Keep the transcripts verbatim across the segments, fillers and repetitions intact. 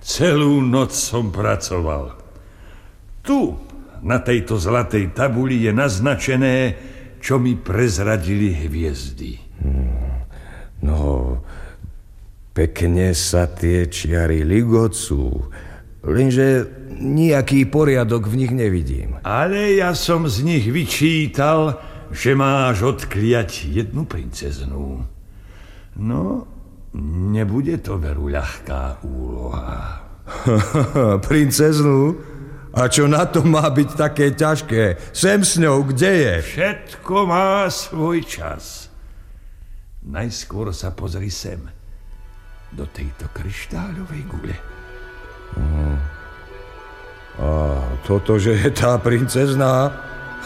Celú noc som pracoval. Tu, na tejto zlatej tabuli je naznačené, čo mi prezradili hviezdy. No, pekne sa tie čiary ligocú, lenže nejaký poriadok v nich nevidím. Ale ja som z nich vyčítal, že máš odkliať jednu princeznú. No, nebude to veru ľahká úloha. Princeznú? A čo na to má byť také ťažké? Sem s ňou, kde je? Všetko má svoj čas. Najskôr sa pozri sem, do tejto kryštáľovej gule. Uh, a toto, že je tá princezná?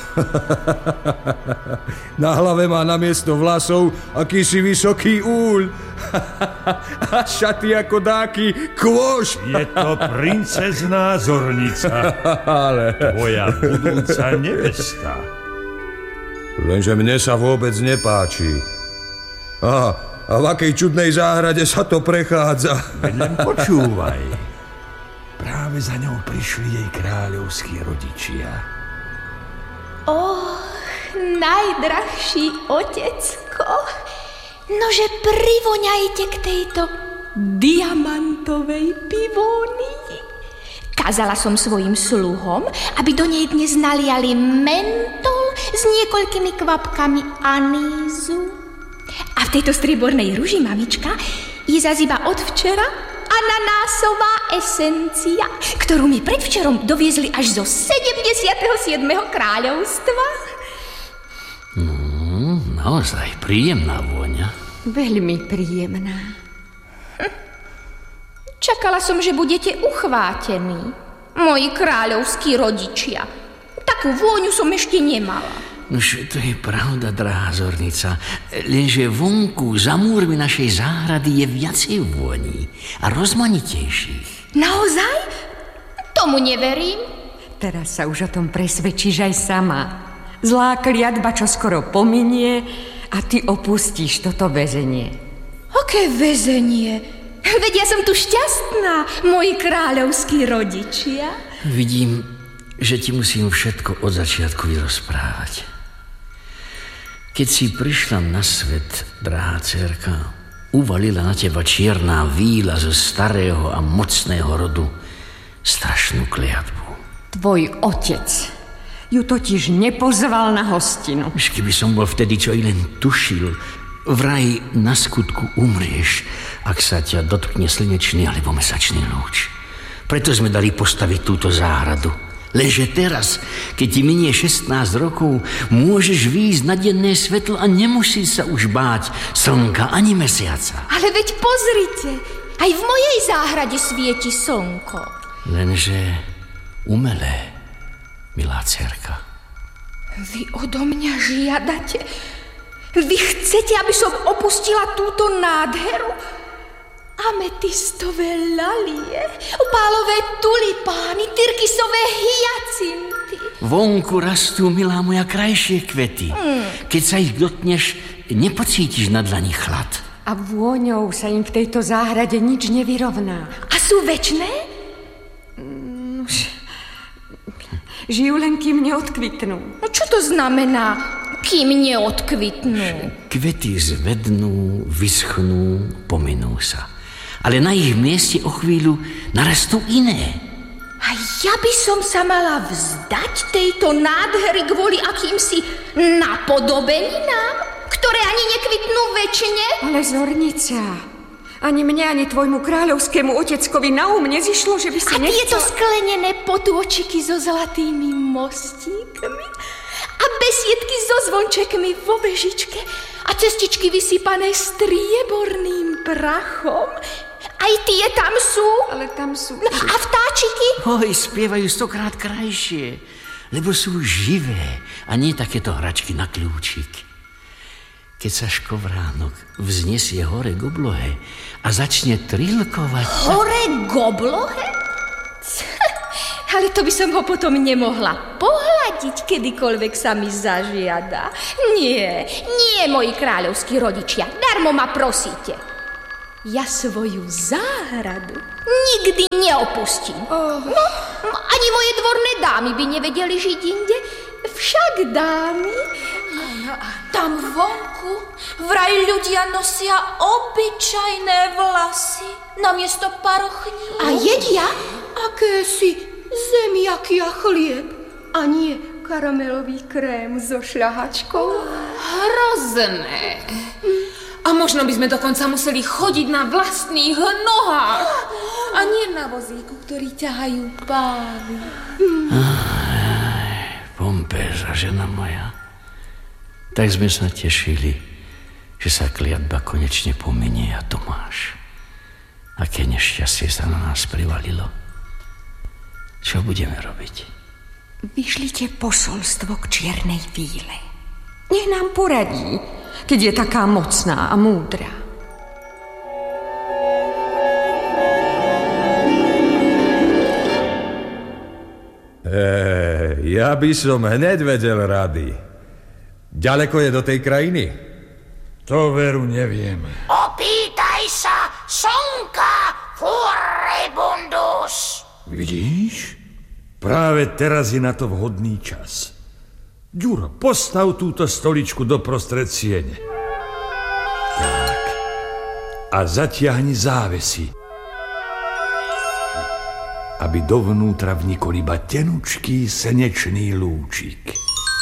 Na hlave má namiesto vlasov akýsi vysoký úľ. A šaty ako dáky kôš. Je to princezná Zornica. Ale... Tvoja budúca nevesta. Lenže mne sa vôbec nepáči. Aha, a v akej čudnej záhrade sa to prechádza? Veď len počúvaj. Práve za ňou prišli jej kráľovskí rodičia. Oh, najdrahší otecko, nože privoňajte k tejto diamantovej pivónii. Kázala som svojim sluhom, aby do nej dnes naliali mentol s niekoľkými kvapkami anízu. A v tejto striebornej ruži, mamička, je zas iba od včera ananásová esencia, ktorú mi predvčerom doviezli až zo sedemdesiateho siedmeho kráľovstva. Mm, naozaj príjemná vôňa. Veľmi príjemná. Hm. Čakala som, že budete uchvátení, moji kráľovskí rodičia. Takú vôňu som ešte nemala. Nož, to je pravda, drahá Zornica, lenže vonku za múrmi našej záhrady je viacej vôní a rozmanitejších. Naozaj? Tomu neverím. Teraz sa už o tom presvedčíš aj sama. Zlá kliatba čo skoro pominie a ty opustíš toto väzenie. Aké väzenie? Veď ja som tu šťastná, moji kráľovskí rodičia. Vidím, že ti musím všetko od začiatku vyrozprávať. Keď si prišla na svet, drahá dcérka, uvalila na teba čierna víla zo starého a mocného rodu strašnú kliatbu. Tvoj otec ju totiž nepozval na hostinu. Už keby som bol vtedy čo i len tušil, vraj na skutku umrieš, ak sa ťa dotkne slnečný alebo mesačný lúč. Preto sme dali postaviť túto záhradu. Lenže teraz, keď ti minie šestnásť rokov, môžeš výjsť na denné svetlo a nemusíš sa už báť slnka ani mesiaca. Ale veď pozrite, aj v mojej záhrade svieti slnko. Lenže umelé, milá dcerka. Vy odo mňa žiadate? Vy chcete, aby som opustila túto nádheru? Ametistové lalie, opálové tulipány, tyrkysové hyacinty. Vonku rastú, milá moja, krajšie kvety. Mm. Keď sa ich dotkneš, nepocítiš na dlani chlad. A vôňou sa im v tejto záhrade nič nevyrovná. A sú večné? Mm, žijú len, kým neodkvitnú. No čo to znamená, kým neodkvitnú? Kvety zvednú, vyschnú, pominú sa. Ale na ich mieste o chvíľu narastú iné. A ja by som sa mala vzdať tejto nádhery kvôli akýmsi napodobeninám, ktoré ani nekvitnú večne? Ale Zornica, ani mne, ani tvojmu kráľovskému oteckovi na um nezišlo, že by si a nechcel... A tieto sklenené potôčiky so zlatými mostíkmi a besiedky so zvončekmi vo vežičke a cestičky vysypané strieborným prachom. Aj tie tam sú. Ale tam sú... No, a vtáčiky? Oj, spievajú stokrát krajšie, lebo sú živé a nie takéto hračky na kľúčik. Keď sa škovránok vznesie hore k oblohe a začne trilkovať... Hore k oblohe? Ale to by som ho potom nemohla pohľadiť, kedykoľvek sa mi zažiada. Nie, nie, moji kráľovskí rodičia, darmo ma prosíte. Ja svoju záhradu nikdy neopustím. Oh. No, ani moje dvorné dámy by nevedeli žiť inde. Však dámy, tam vonku vraj ľudia nosia obyčajné vlasy namiesto parochní. A jedia akési zemiaky a chlieb. A nie karamelový krém so šľahačkou. Hrozné. A možno by sme dokonca museli chodiť na vlastných nohách. A nie na vozíku, ktorý ťahajú pávy. Pompéža, žena moja. Tak sme sa tešili, že sa kliatba konečne pomenie a to máš. Aké nešťastie sa na nás privalilo. Čo budeme robiť? Vyšlite posolstvo k čiernej víle. Nech nám poradí, keď je taká mocná a múdra. E, ja by som hneď vedel rady. Ďaleko je do tej krajiny? To veru neviem. Opýtaj sa Slnka, Furibundus. Vidíš? Práve teraz je na to vhodný čas. Ďuro, postav túto stoličku doprostred siene. Tak. A zatiahni závesy, aby dovnútra vnikol iba tenučký slnečný lúčik.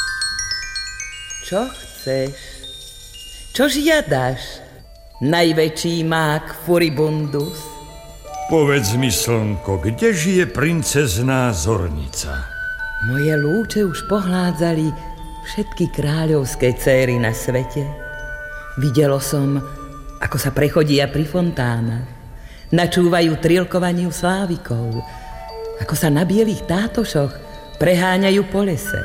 Čo chceš? Čo žiadaš? Najväčší mák Furibundus? Povedz mi, Slnko, kde žije princezná Zornica? Moje lúče už pohládzali všetky kráľovské céry na svete. Videlo som, ako sa prechodia pri fontánach, načúvajú trilkovaniu slávikov, ako sa na bielých tátošoch preháňajú po lese.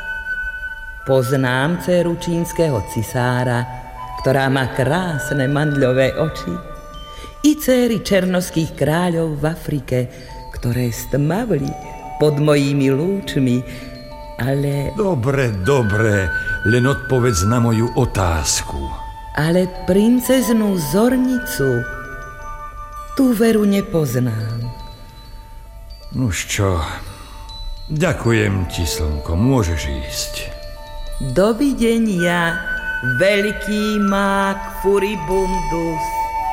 Poznám dcéru čínskeho cisára, ktorá má krásne mandľové oči, i céry černoských kráľov v Afrike, ktoré stmavli pod mojimi lúčmi, ale... Dobre, dobre, len odpovedz na moju otázku. Ale princeznú Zornicu, tú veru nepoznám. Nuž čo, ďakujem ti, Slnko, môžeš ísť. Dovidenia, veľký mák Furibundus.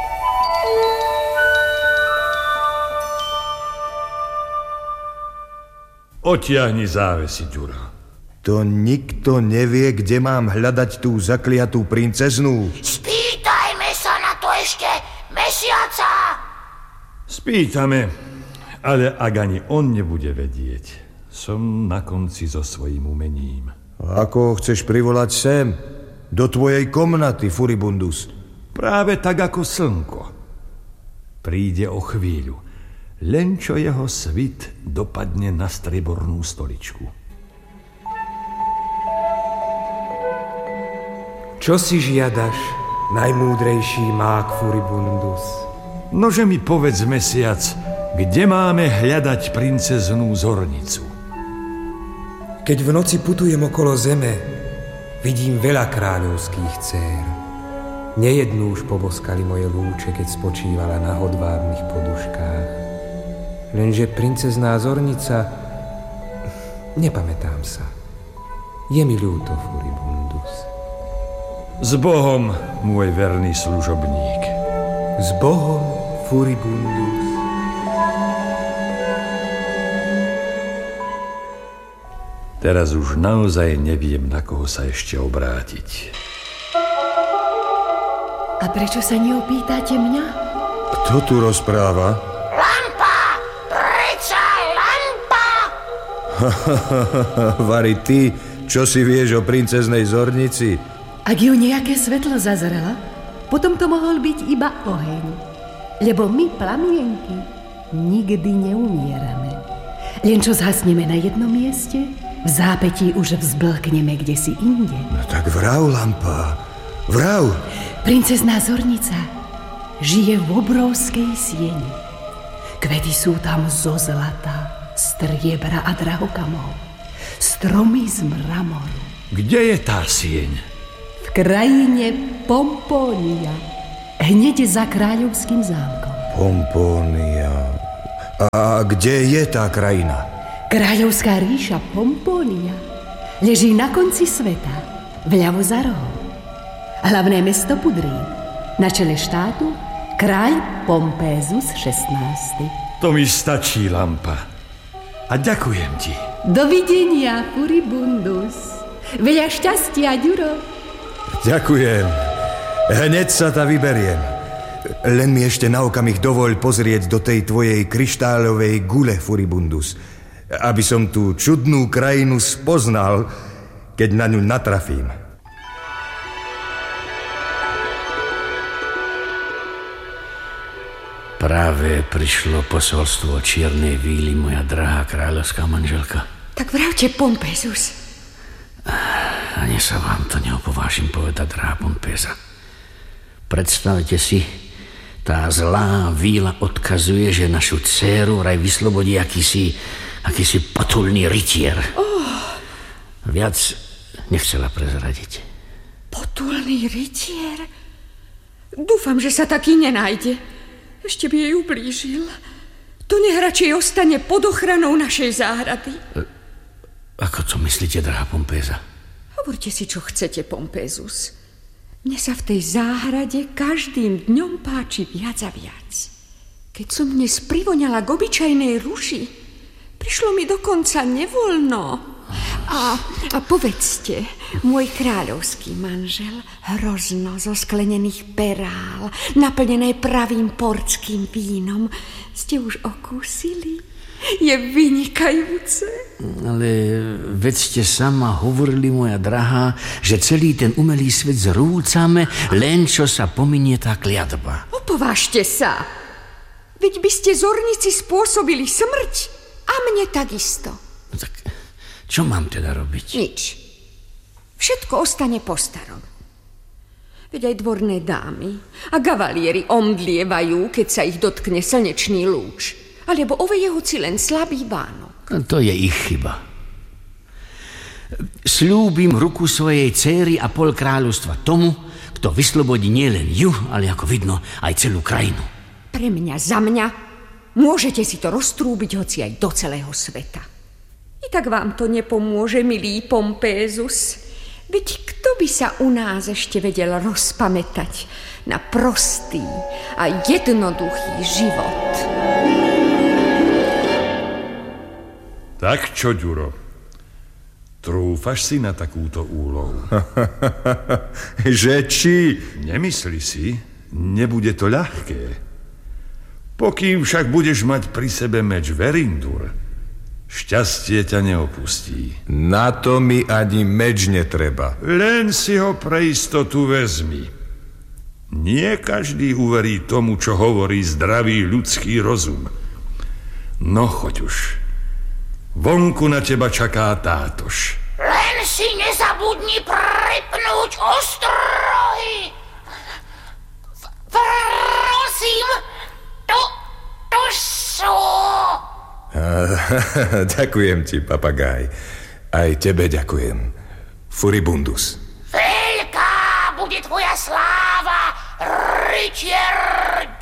Otiahni závesy, Ďuro. To nikto nevie, kde mám hľadať tú zakliatú princeznú. Spýtajme sa na to ešte mesiaca. Spýtame, ale ak ani on nebude vedieť, som na konci so svojím umením. Ako ho chceš privolať sem? Do tvojej komnaty, Furibundus. Práve tak ako Slnko. Príde o chvíľu, len čo jeho svit dopadne na striebornú stoličku. Čo si žiadaš, najmúdrejší mák Furibundus? Nože mi povedz, mesiac, kde máme hľadať princeznú Zornicu? Keď v noci putujem okolo zeme, vidím veľa kráľovských dcér. Nejednú už poboskali moje lúče, keď spočívala na hodvábnych poduškách. Lenže princezná Zornica... Nepamätám sa. Je mi ľúto, Furibundus. S Bohom, môj verný služobník. S Bohom, Furibundus. Teraz už naozaj neviem, na koho sa ešte obrátiť. A prečo sa neopýtate mňa? Kto tu rozpráva? Lampa! Preca lampa! Vari, ty, čo si vieš o princeznej Zornici? Ak ju nejaké svetlo zazrela, potom to mohol byť iba oheň. Lebo my, plamienky, nikdy neumierame. Len čo zhasneme na jednom mieste, v zápätí už vzblkneme kdesi inde. No tak vrav, Lampa, vrav. Princezná Zornica žije v obrovskej sieni. Kvety sú tam zo zlata, striebra a drahokamov. Stromy z mramoru. Kde je tá sieň? V krajine Pompónia. hneď za kráľovským zámkom. Pompónia. A kde je tá krajina? Kráľovská ríša Pompónia leží na konci sveta, vľavo za rohom. Hlavné mesto Pudrín, na čele štátu kráľ Pompézus šestnásty. To mi stačí, Lampa. A ďakujem ti. Dovidenia, Furibundus. Veľa šťastia, Ďuro. Ďakujem. Hneď sa ta vyberiem. Len mi ešte na okamih dovoľ pozrieť do tej tvojej kryštáľovej gule, Furibundus, aby som tú čudnú krajinu spoznal, keď na ňu natrafím. Práve prišlo posolstvo čiernej víly, moja drahá kráľovská manželka. Tak vravte, Pompézus. Ani sa vám to neopovážim povedať, drahá Pompéza. Predstavte si, tá zlá víla odkazuje, že našu dcéru vraj vyslobodí akýsi, akýsi potulný rytier. Oh. Viac nechcela prezradiť. Potulný rytier? Dúfam, že sa taký nenájde. Ešte by jej ublížil. To nech radšej ostane pod ochranou našej záhrady. E, ako to myslíte, drahá Pompéza? Hovorte si, čo chcete, Pompézus. Mne sa v tej záhrade každým dňom páči viac a viac. Keď som dnes privoňala k obyčajnej ruži, prišlo mi dokonca nevoľno. A, a povedzte, môj kráľovský manžel, hrozno zo sklenených perál, naplnené pravým portským vínom, ste už okúsili? Je vynikajúce. Ale veď ste sama hovorili, moja drahá, že celý ten umelý svet zrúcame, len čo sa pominie tá kliatba. Opovážte sa. Veď by ste zornici spôsobili smrť a mne takisto. No tak čo mám teda robiť? Nič. Všetko ostane po starom. Veď aj dvorné dámy a gavalieri omdlievajú, keď sa ich dotkne slnečný lúč, alebo ovejehúci len slabý bánok. To je ich chyba. Sľúbim ruku svojej céry a pol kráľovstva tomu, kto vyslobodí nielen ju, ale ako vidno aj celú krajinu. Pre mňa, za mňa, môžete si to roztrúbiť hoci aj do celého sveta. I tak vám to nepomôže, milý Pompézus. Veď kto by sa u nás ešte vedel rozpamätať na prostý a jednoduchý život? Tak čo, Ďuro? Trúfaš si na takúto úlohu? Že či? Nemyslí si, nebude to ľahké. Pokým však budeš mať pri sebe meč Verindur, šťastie ťa neopustí. Na to mi ani meč netreba. Len si ho pre istotu vezmi. Nie každý uverí tomu, čo hovorí zdravý ľudský rozum. No choď už. Vonku na teba čaká tátoš. Len si nezabudni pripnúť ostrohy. Prosím, to, to sú... Ďakujem ti, papagaj. Aj tebe ďakujem. Furibundus. Veľká bude tvoja sláva.